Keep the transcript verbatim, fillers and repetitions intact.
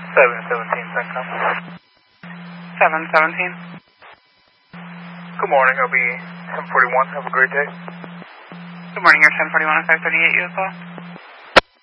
seven seventeen, Centcom. seven seventeen. Good morning, I'll be ten forty-one. Have a great day. Good morning, you're ten forty-one, five thirty-eight U S L.